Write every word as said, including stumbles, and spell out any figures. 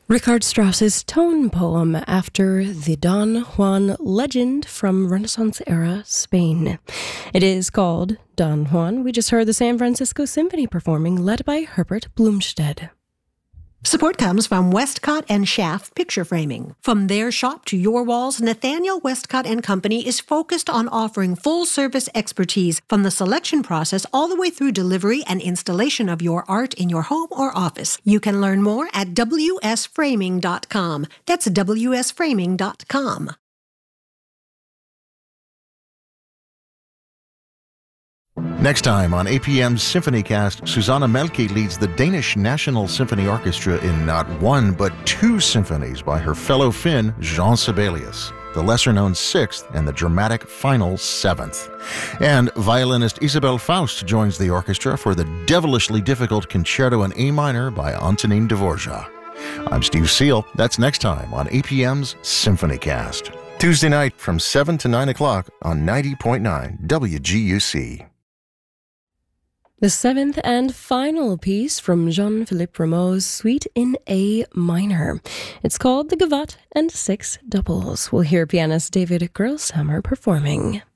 Richard Strauss's tone poem after the Don Juan legend from Renaissance-era Spain. It is called Don Juan. We just heard the San Francisco Symphony performing, led by Herbert Blumstedt. Support comes from Westcott and Schaff Picture Framing. From their shop to your walls, Nathaniel Westcott and Company is focused on offering full-service expertise from the selection process all the way through delivery and installation of your art in your home or office. You can learn more at w s framing dot com. That's w s framing dot com. Next time on A P M's Symphonycast, Susanna Melke leads the Danish National Symphony Orchestra in not one but two symphonies by her fellow Finn, Jean Sibelius, the lesser-known Sixth and the dramatic final Seventh. And violinist Isabel Faust joins the orchestra for the devilishly difficult Concerto in A minor by Antonin Dvorak. I'm Steve Seal. That's next time on A P M's Symphonycast. Tuesday night from seven to nine o'clock on ninety point nine W G U C. The seventh and final piece from Jean-Philippe Rameau's Suite in A minor. It's called the Gavotte and Six Doubles. We'll hear pianist David Grillshammer performing.